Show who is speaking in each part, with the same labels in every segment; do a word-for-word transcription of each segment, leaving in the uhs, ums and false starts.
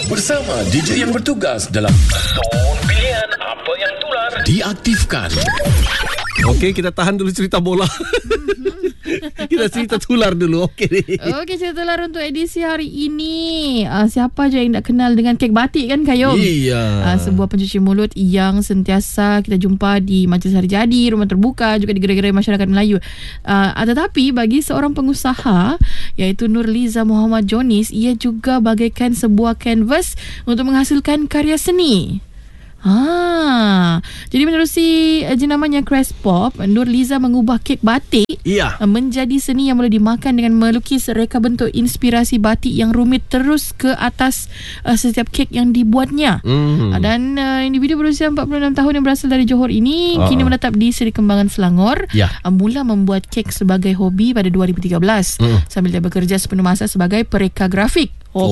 Speaker 1: bersama D J yang bertugas dalam Zon Pilihan Apa Yang Tular diaktifkan.
Speaker 2: Okey, kita tahan dulu cerita bola. Kita cerita tular dulu. Okey.
Speaker 3: Okey, cerita tular untuk edisi hari ini. Uh, siapa je yang tak kenal dengan kek batik kan, Kayum?
Speaker 2: Iya.
Speaker 3: Uh, sebuah pencuci mulut yang sentiasa kita jumpa di majlis hari jadi, rumah terbuka, juga di gerai-gerai masyarakat Melayu. Uh, tetapi bagi seorang pengusaha iaitu Nurliza Muhammad Jonis, ia juga bagaikan sebuah kanvas untuk menghasilkan karya seni. Ha, jadi menerusi jenamanya Crash Pop, Nurliza mengubah kek batik
Speaker 2: Iya.
Speaker 3: menjadi seni yang boleh dimakan dengan melukis reka bentuk inspirasi batik yang rumit terus ke atas uh, setiap kek yang dibuatnya. Mm. Uh, dan uh, individu berusia empat puluh enam tahun yang berasal dari Johor ini uh-huh. kini menetap di Seri Kembangan, Selangor. Yeah. Uh, mula membuat kek sebagai hobi pada dua ribu tiga belas mm. sambil dia bekerja sepenuh masa sebagai pereka grafik.
Speaker 2: Oh, oh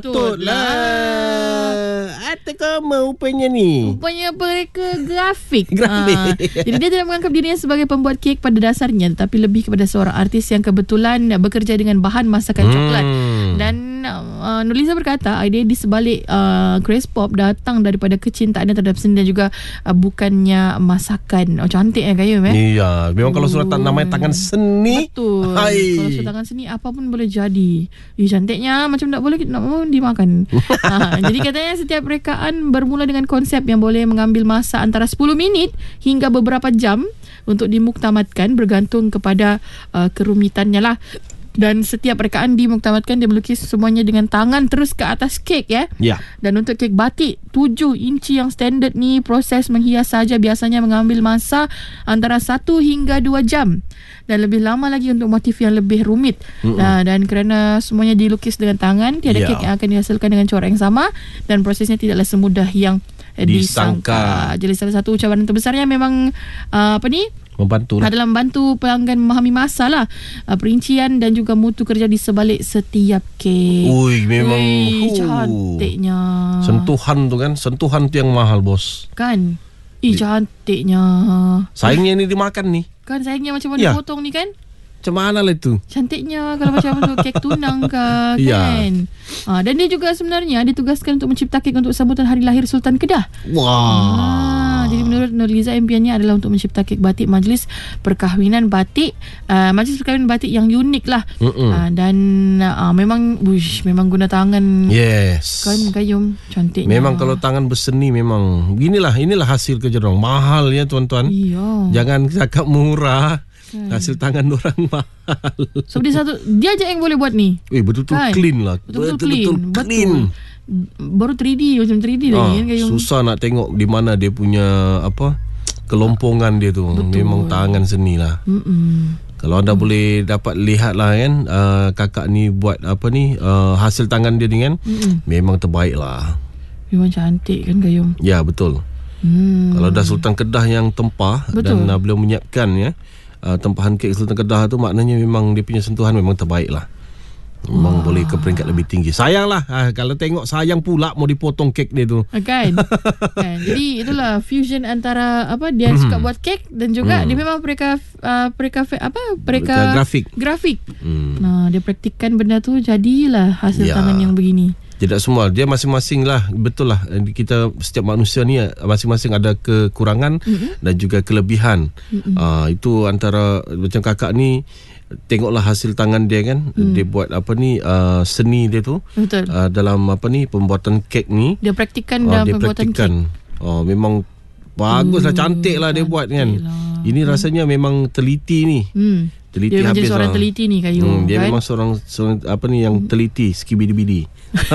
Speaker 2: patutlah. Ada kamu rupanya ni.
Speaker 3: Rupanya mereka grafik.
Speaker 2: Grafik.
Speaker 3: Ha. Jadi dia tidak menganggap dirinya sebagai pembuat kek pada dasarnya, tetapi lebih kepada seorang artis yang kebetulan bekerja dengan bahan masakan hmm. coklat. Dan uh, Nurliza berkata idea di sebalik uh, Crash Pop datang daripada kecintaan terhadap seni dan juga uh, bukannya masakan. Oh, cantik eh Kayum eh.
Speaker 2: Iya, memang kalau surat namanya tangan seni.
Speaker 3: Betul. Hai. Kalau surat tangan seni apa pun boleh jadi. Ih, cantiknya macam tak boleh nak mau dimakan. ha, jadi katanya setiap rekaan bermula dengan konsep yang boleh mengambil masa antara sepuluh minit hingga beberapa jam untuk dimuktamadkan bergantung kepada uh, kerumitannya lah. Dan setiap rekaan dimuktamadkan, dia melukis semuanya dengan tangan terus ke atas kek ya.
Speaker 2: Ya.
Speaker 3: Dan untuk kek batik tujuh inci yang standard ni, proses menghias saja biasanya mengambil masa antara satu hingga dua jam. Dan lebih lama lagi untuk motif yang lebih rumit. Nah, dan kerana semuanya dilukis dengan tangan, tiada yeah. kek yang akan dihasilkan dengan corak yang sama dan prosesnya tidaklah semudah yang eh, disangka.
Speaker 2: disangka.
Speaker 3: Jadi salah satu cabaran terbesarnya memang uh, apa ni?
Speaker 2: Membantu lah.
Speaker 3: Adalah membantu pelanggan memahami masa lah, uh, perincian dan juga mutu kerja di sebalik setiap kek.
Speaker 2: Ui, memang
Speaker 3: Ui, cantiknya.
Speaker 2: Sentuhan tu kan, sentuhan tu yang mahal bos.
Speaker 3: Kan? Ih, cantiknya.
Speaker 2: Sayangnya ni dimakan ni.
Speaker 3: Kan sayangnya macam mana
Speaker 2: ya.
Speaker 3: potong ni kan?
Speaker 2: Macam mana lah itu?
Speaker 3: Cantiknya kalau macam untuk kek tunang ke kan.
Speaker 2: Ya.
Speaker 3: Ha, dan dia juga sebenarnya ditugaskan untuk mencipta kek untuk sambutan hari lahir Sultan Kedah.
Speaker 2: Wah.
Speaker 3: Ha, jadi menurut Nurliza, impiannya adalah untuk mencipta kek batik majlis perkahwinan batik, uh, majlis perkahwinan batik yang unik lah. Uh, dan uh, memang wush, memang guna tangan.
Speaker 2: Yes.
Speaker 3: Kan Kayum, cantiknya.
Speaker 2: Memang kalau tangan berseni memang inilah inilah hasil kerja orang. Mahal ya tuan-tuan.
Speaker 3: Iya.
Speaker 2: Jangan cakap murah. Hmm. Hasil tangan orang mahal.
Speaker 3: So dia satu, dia aja yang boleh buat ni.
Speaker 2: Eh betul-betul kan? Clean lah.
Speaker 3: Betul-betul clean.
Speaker 2: Betul-betul clean.
Speaker 3: Betul. Baru tiga D, macam tiga D
Speaker 2: ah,
Speaker 3: lagi kan Kayum.
Speaker 2: Susah nak tengok di mana dia punya apa kelompongan dia tu. Betul. Memang tangan seni lah. Mm-mm. Kalau anda mm. boleh dapat lihat lah kan, uh, kakak ni buat apa ni, uh, hasil tangan dia ni kan, Mm-mm. memang terbaik lah.
Speaker 3: Memang cantik kan Kayum.
Speaker 2: Ya betul. Hmm. Kalau dah Sultan Kedah yang tempah, betul. Dan uh, beliau menyiapkan ya, Uh, tempahan kek Sultan Kedah tu, maknanya memang dia punya sentuhan memang terbaik lah. Memang wow. boleh ke peringkat lebih tinggi. Sayang lah uh, kalau tengok sayang pula mau dipotong kek dia tu
Speaker 3: kan? kan? Jadi itulah fusion antara apa dia mm. suka buat kek dan juga mm. dia memang pereka uh, pereka apa pereka
Speaker 2: grafik
Speaker 3: grafik mm. Nah dia praktikkan benda tu, jadilah hasil ya. tangan yang begini.
Speaker 2: Tidak semua, dia masing-masing lah. Betul lah, kita setiap manusia ni masing-masing ada kekurangan mm-hmm. dan juga kelebihan. mm-hmm. uh, Itu antara macam kakak ni, tengoklah hasil tangan dia kan. mm. Dia buat apa ni, uh, seni dia tu. Betul. Uh, dalam apa ni, pembuatan kek ni
Speaker 3: dia praktikkan uh, dalam
Speaker 2: dia
Speaker 3: pembuatan
Speaker 2: praktikkan. kek uh, Memang bagus lah, mm, cantik lah dia buat kan lah. Ini mm. rasanya memang teliti ni. mm. Teliti
Speaker 3: dia
Speaker 2: habis
Speaker 3: macam seorang
Speaker 2: lah.
Speaker 3: teliti ni Kayu.
Speaker 2: hmm, Dia
Speaker 3: kan?
Speaker 2: memang seorang, seorang apa ni yang teliti, skibidi-bidi.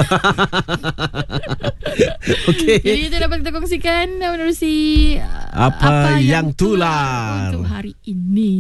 Speaker 3: Okay. Jadi itu dapat kita kongsikan menerusi
Speaker 2: apa, apa yang tular
Speaker 3: untuk hari ini.